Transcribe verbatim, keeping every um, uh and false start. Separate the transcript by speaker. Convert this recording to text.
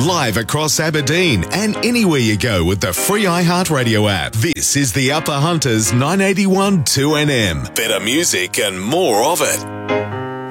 Speaker 1: live across Aberdeen and anywhere you go with the free iHeartRadio app. This is the Upper Hunters nine eighty-one two N M. Better music and more of it.